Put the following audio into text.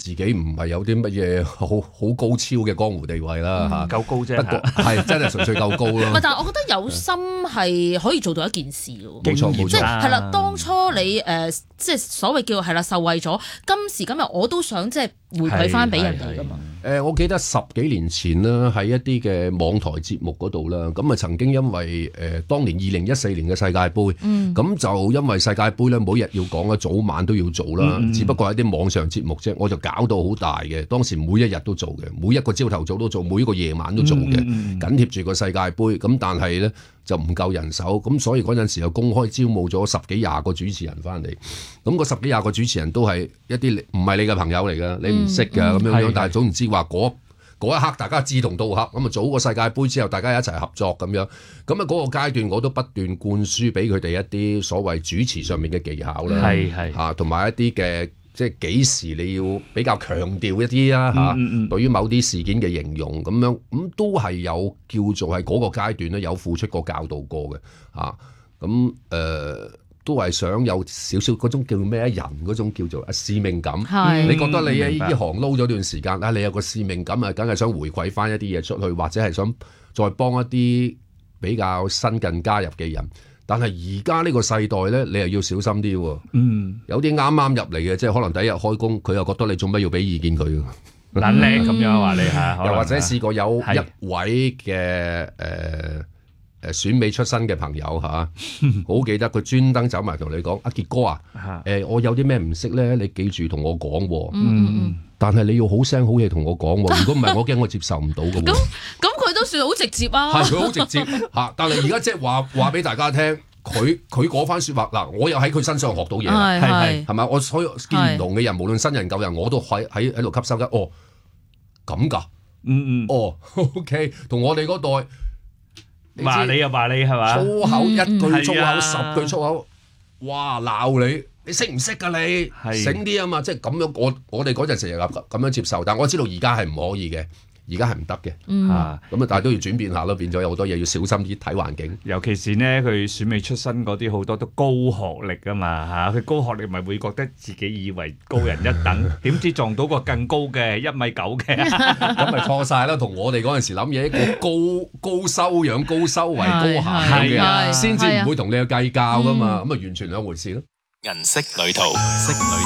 自己唔係有啲乜嘢好高超嘅江湖地位啦嚇， 夠高啫。 不過係真係純粹夠高咯。 但係我覺得有心係可以做到一件事喎。 冇錯， 即係啦，當初你即係所謂叫係啦，受惠咗，今時今日我都想即係回饋翻俾人哋噶嘛。 我記得10幾年前啦，喺一啲嘅網台節目嗰度啦，咁啊曾經因為當年2014年嘅世界盃，咁就因為世界盃咧，每日要講啦，早晚都要做啦，只不過係啲網上節目啫，我就搞到好大嘅，當時每一日都做嘅，每一個朝頭早都做，每一個夜晚都做嘅，緊貼住個世界盃，咁但係咧就唔夠人手，咁所以嗰陣時又公開招募咗10幾20個主持人翻嚟，咁個10幾20個主持人都係一啲唔係你嘅朋友嚟㗎，你唔識㗎咁樣，但係總唔知話嗰一刻大家志同道合，咁啊早個世界盃之後，大家一齊合作咁樣，咁啊嗰個階段我都不斷灌輸俾佢哋一啲所謂主持上面嘅技巧啦，嚇同埋一啲嘅即係幾時你要比較強調一啲啦嚇，對於某啲事件嘅形容咁樣，咁都係有叫做係嗰個階段咧有付出過教導過嘅嚇，咁都係想有少少嗰種叫咩人嗰種叫做使命感。你覺得你喺呢行撈咗段時間啦，你有個使命感啊，梗係想回饋翻一啲嘢出去，或者係想再幫一啲比較新近加入嘅人。但係而家呢個世代咧，你又要小心啲喎。有啲啱啱入嚟嘅，即係可能第一日開工，佢又覺得你做乜要俾意見佢？ 懶叻咁樣話你嚇， 又或者試過有一位嘅選美出身嘅朋友嚇，好記得佢專登走埋同你講：阿傑哥啊，我有啲咩唔識咧，你記住同我講喎。但係你要好聲好氣同我講喎，如果唔係，我驚我接受唔到嘅喎。 咁佢都算好直接啊。 係佢好直接嚇，但係而家即係話俾大家聽，佢嗰番説話嗱，我又喺佢身上學到嘢，係咪？我所以見唔同嘅人，無論新人舊人，我都喺度吸收緊。哦，咁㗎，哦 ，OK， 同我哋嗰代。 話你又話你係嘛？ 粗口一句粗口10句粗口，哇鬧你，你識唔識㗎你？醒啲啊嘛！即係咁樣，我哋嗰陣時又咁樣接受，但我知道而家係唔可以嘅，而家係唔得嘅。咁啊，但係都要轉變下咯，變咗有好多嘢要小心啲睇環境。 尤其是呢，佢選美出身嗰啲好多都高學歷㗎嘛嚇，佢高學歷咪會覺得自己以為高人一等，點知撞到個更高嘅1.9米嘅， 咁咪錯晒啦！同我哋嗰陣時諗嘢，一個高修養、高修為、高涵嘅人，先至唔會同你去計較㗎嘛。咁啊，完全兩回事咯。 銀色旅途。